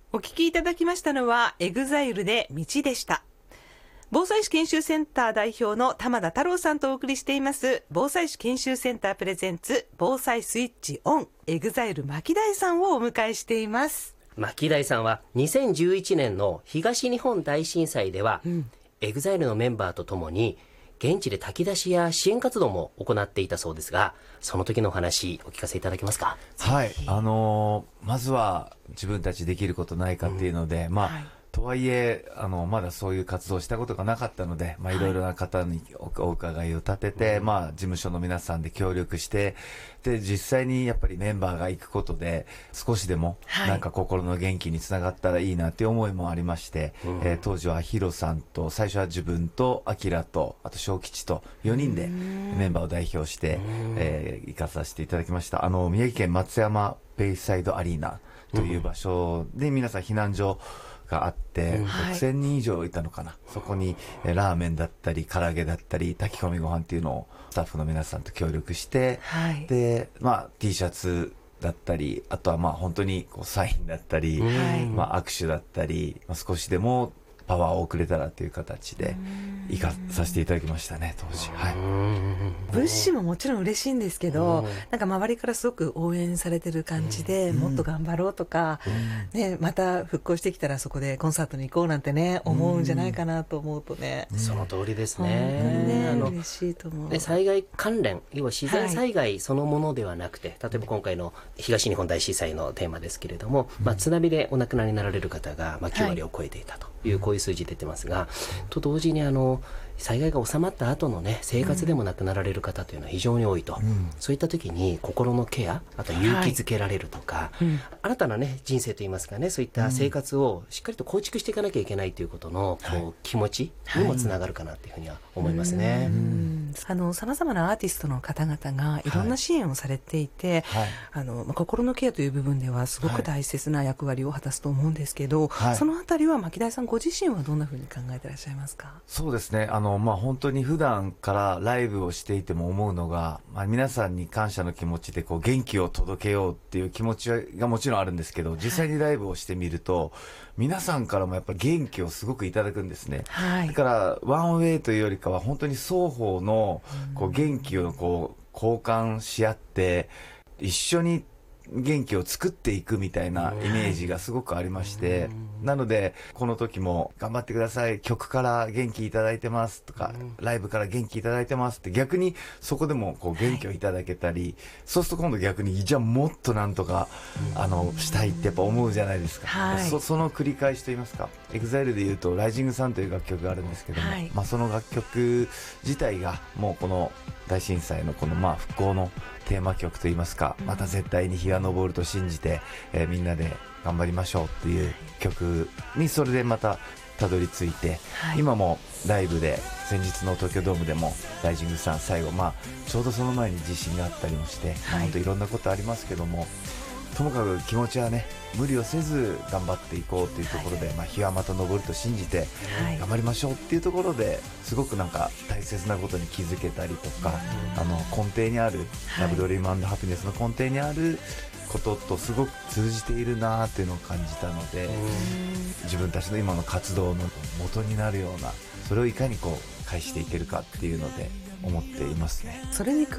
お聞きいただきましたのはエグザイルで道でした。防災士研修センター代表の玉田太郎さんとお送りしています防災士研修センタープレゼンツ防災スイッチオン、エグザイル牧大さんをお迎えしています。 牧大さんは2011年の東日本大震災では、エグザイルのメンバーとともに現地で炊き出しや支援活動も行っていたそうですが、その時のお話お聞かせいただけますか？ はい、まずは自分たちできることないかっていうので、とはいえまだそういう活動をしたことがなかったので、いろいろな方にお伺いを立てて、事務所の皆さんで協力して、で実際にやっぱりメンバーが行くことで少しでもなんか心の元気につながったらいいなっていう思いもありまして、当時はヒロさんと最初は自分とアキラとあと小吉と4人でメンバーを代表して、行かさせていただきました。宮城県松山ベイサイドアリーナという場所で皆さん避難所があって、6000人以上いたのかな、そこにラーメンだったり唐揚げだったり炊き込みご飯っていうのをスタッフの皆さんと協力して、でT シャツだったり、あとは本当にサインだったり、握手だったり、少しでもパワーをくれたらという形で行かさせていただきましたね、当時。 物資ももちろん嬉しいんですけど、なんか周りからすごく応援されてる感じで、もっと頑張ろうとか、また復興してきたらそこでコンサートに行こうなんてね、思うんじゃないかなと思うとね、 その通りですね。 本当にね、嬉しいと思う。 災害関連、要は自然災害そのものではなくて、例えば今回の東日本大震災のテーマですけれども、津波でお亡くなりになられる方が9割を超えていたという、こういう数字出てますが、と同時に災害が収まった後のね、生活でも亡くなられる方というのは非常に多いと、そういった時に心のケア、あと勇気づけられるとか、新たなね人生といいますかね、そういった生活をしっかりと構築していかなきゃいけないということの気持ちにもつながるかなというふうには思いますね。 さまざまなアーティストの方々がいろんな支援をされていて、心のケアという部分ではすごく大切な役割を果たすと思うんですけど、そのあたりは牧大さんご自身はどんなふうに考えていらっしゃいますか？そうですね、 本当に普段からライブをしていても思うのが、皆さんに感謝の気持ちで元気を届けようっていう気持ちがもちろんあるんですけど、実際にライブをしてみると、皆さんからもやっぱり元気をすごくいただくんですね。だからワンウェイというよりかは本当に双方の元気を交換し合って一緒に元気を作っていくみたいなイメージがすごくありまして、なのでこの時も頑張ってください、曲から元気いただいてますとか、ライブから元気いただいてますって逆にそこでも元気をいただけたり、そうすると今度逆にじゃあもっとなんとかしたいってやっぱ思うじゃないですか。その繰り返しといいますか、EXILE でいうとライジングサンという楽曲があるんですけども、その楽曲自体がもうこの大震災の復興のテーマ曲といいますか、また絶対に日が昇ると信じて、みんなで頑張りましょうっていう曲にそれでまたたどり着いて、今もライブで先日の東京ドームでもライジングさん最後、ちょうどその前に地震があったりもして、本当いろんなことありますけども、ともかく気持ちはね、無理をせず頑張っていこうというところで、日はまた昇ると信じて頑張りましょうっていうところで、すごくなんか大切なことに気づけたりとか、根底にある、ラブドリーム&ハピネスの根底にあることとすごく通じているなっていうのを感じたので、自分たちの今の活動の元になるような、それをいかに返していけるかっていうので思っていますね。 それに